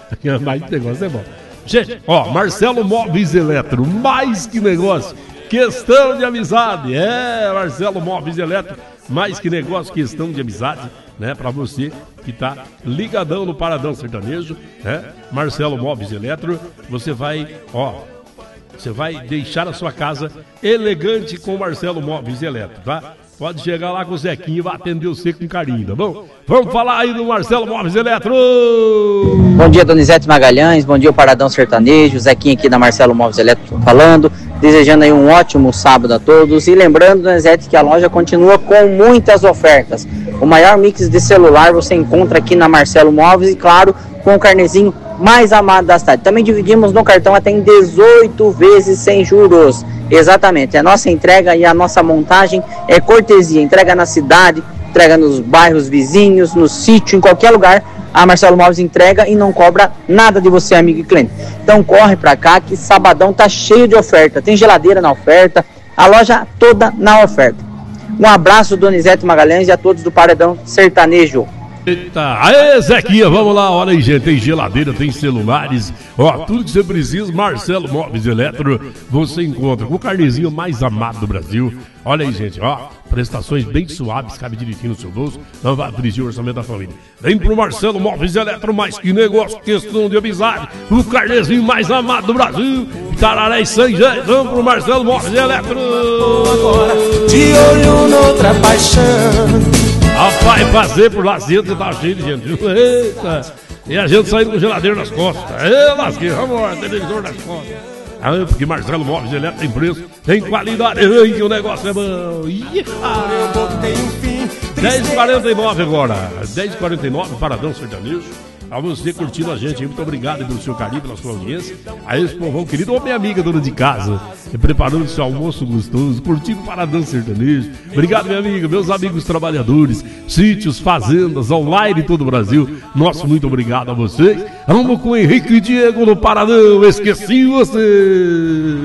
Mais que negócio é bom. Gente, ó, Marcelo Móveis Eletro, mais que negócio, questão de amizade. Marcelo Móveis Eletro, mais que negócio, questão de amizade, né? Pra você que tá ligadão no Paradão Sertanejo, né? Marcelo Móveis Eletro, você vai deixar a sua casa elegante com Marcelo Móveis Eletro, tá? Pode chegar lá com o Zequinha e vai atender você com carinho, tá bom? Vamos falar aí do Marcelo Móveis Eletro! Bom dia, Donizete Magalhães, bom dia, o Paradão Sertanejo, Zequinha aqui da Marcelo Móveis Eletro falando, desejando aí um ótimo sábado a todos e lembrando, Donizete, que a loja continua com muitas ofertas. O maior mix de celular você encontra aqui na Marcelo Móveis e, claro, com o carnezinho mais amado da cidade. Também dividimos no cartão até em 18 vezes sem juros. Exatamente, a nossa entrega e a nossa montagem é cortesia, entrega na cidade, entrega nos bairros vizinhos, no sítio, em qualquer lugar, a Marcelo Móveis entrega e não cobra nada de você, amigo e cliente. Então corre pra cá que sabadão tá cheio de oferta, tem geladeira na oferta, a loja toda na oferta. Um abraço, Donizete Magalhães, e a todos do Paredão Sertanejo. Eita, aê Zequinha, vamos lá, olha aí gente, tem geladeira, tem celulares, ó, tudo que você precisa, Marcelo Móveis Eletro, você encontra com o carnezinho mais amado do Brasil. Olha aí gente, ó, prestações bem suaves, cabe direitinho no seu bolso, não vai afligir o orçamento da família. Vem pro Marcelo Móveis Eletro, mais que negócio, questão de amizade, o carnezinho mais amado do Brasil, Tararé e Sanjé, vamos pro Marcelo Móveis Eletro. Agora, de olho noutra paixão. Rapaz, fazer por lá dentro tá cheio de gente, viu? Eita! E a gente saindo com geladeira nas costas. Lasquei, vamos lá, televisor nas costas. Porque Marcelo Móveis Eletro tem preço, tem qualidade, que o negócio é bom. 10h49 agora. 10h49, Paradão Sertanejo. A você curtindo a gente aí, muito obrigado pelo seu carinho, pela sua audiência. A esse povão querido, ou minha amiga dona de casa, preparando o seu almoço gostoso, curtindo o Paradão Sertanejo. Obrigado, minha amiga, meus amigos trabalhadores, sítios, fazendas, online em todo o Brasil. Nosso muito obrigado a vocês. Vamos com o Henrique e Diego no Paradão, esqueci você.